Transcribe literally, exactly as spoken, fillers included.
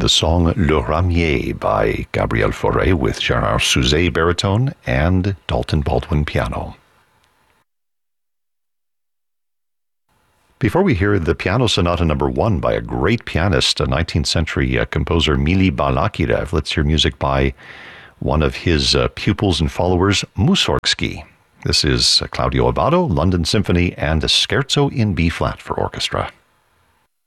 the song Le Ramier by Gabriel Fauré with Gérard Souzet baritone and Dalton Baldwin piano. Before we hear the Piano Sonata number one by a great pianist, a nineteenth century uh, composer Mili Balakirev, let's hear music by one of his uh, pupils and followers, Mussorgsky. This is uh, Claudio Abbado, London Symphony, and a Scherzo in B-flat for orchestra.